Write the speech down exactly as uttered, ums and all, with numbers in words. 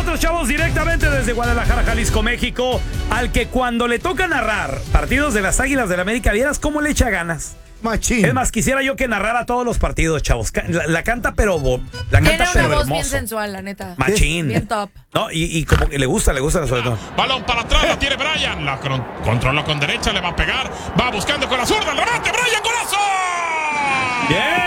nosotros, chavos, directamente desde Guadalajara, Jalisco, México, al que cuando le toca narrar partidos de las Águilas del América, vieras cómo le echa ganas. Machín. Es más, quisiera yo que narrara todos los partidos, chavos. La, la canta, pero bo, la Tiene canta una pero voz hermoso. bien sensual, la neta. Machín. Bien top. No, y, y como que le gusta, le gusta sobre todo. Balón para atrás, la tiene Brian. La cron- controla con derecha, le va a pegar. Va buscando con la zurda, el remate, Brian, golazo. ¡Bien!